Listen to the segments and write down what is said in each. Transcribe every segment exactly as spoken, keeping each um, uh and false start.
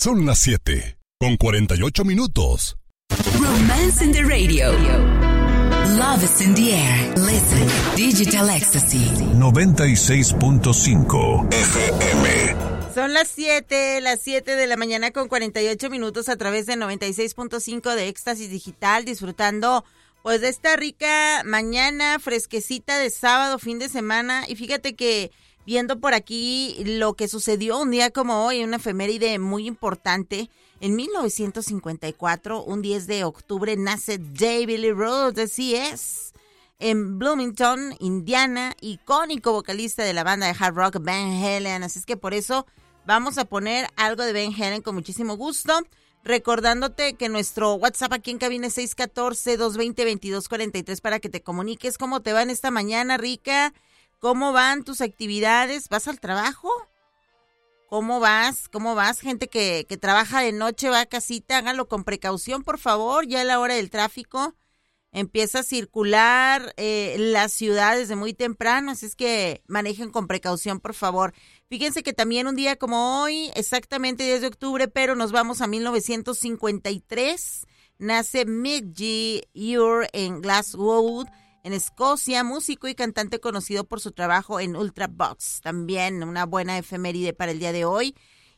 Son las siete, con cuarenta y ocho minutos. Romance in the radio. Love is in the air. Listen. Digital Ecstasy. noventa y seis punto cinco F M. Son las siete, las siete de la mañana con cuarenta y ocho minutos a través de noventa y seis punto cinco de Éxtasis Digital, disfrutando pues de esta rica mañana fresquecita de sábado, fin de semana. Y fíjate que viendo por aquí lo que sucedió un día como hoy, una efeméride muy importante. En mil novecientos cincuenta y cuatro, un diez de octubre, nace David Lee Roth, así es, en Bloomington, Indiana, icónico vocalista de la banda de hard rock Van Halen. Así es que por eso vamos a poner algo de Van Halen con muchísimo gusto. Recordándote que nuestro WhatsApp aquí en cabina es seis uno cuatro, dos dos cero, dos dos cuatro tres para que te comuniques. ¿Cómo te va en esta mañana, rica? ¿Cómo van tus actividades? ¿Vas al trabajo? ¿Cómo vas? ¿Cómo vas? Gente que, que trabaja de noche, va a casita, háganlo con precaución, por favor. Ya a la hora del tráfico empieza a circular eh, la ciudad desde muy temprano, así es que manejen con precaución, por favor. Fíjense que también un día como hoy, exactamente diez de octubre, pero nos vamos a mil novecientos cincuenta y tres, nace Mick G. Ure en Glasgow, en Escocia, músico y cantante conocido por su trabajo en Ultravox. También una buena efeméride para el día de hoy.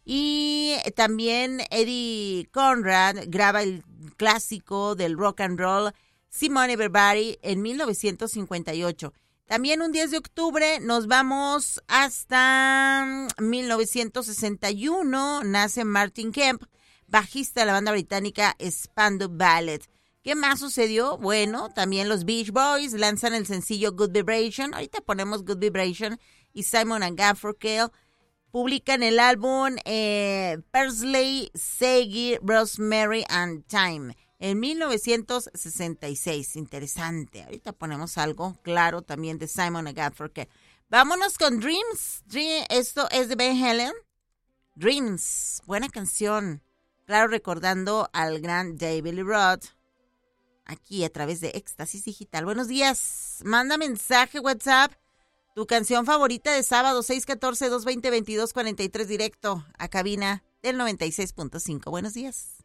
Y también Eddie Conrad graba el clásico del rock and roll Simone Everybody en mil novecientos cincuenta y ocho. También un diez de octubre nos vamos hasta mil novecientos sesenta y uno, nace Martin Kemp, bajista de la banda británica Spandau Ballet. ¿Qué más sucedió? Bueno, también los Beach Boys lanzan el sencillo Good Vibration. Ahorita ponemos Good Vibration. Y Simon and Garfunkel publican el álbum eh, Parsley, Saggy, Rosemary and Thyme en mil novecientos sesenta y seis. Interesante. Ahorita ponemos algo claro también de Simon and Garfunkel. Vámonos con Dreams. Dream, esto es de Van Halen. Dreams. Buena canción. Claro, recordando al gran David Lee Roth. Aquí a través de Éxtasis Digital. Buenos días. Manda mensaje WhatsApp. Tu canción favorita de sábado, seis uno cuatro, dos dos cero, dos dos cuatro tres directo a cabina del noventa y seis punto cinco. Buenos días.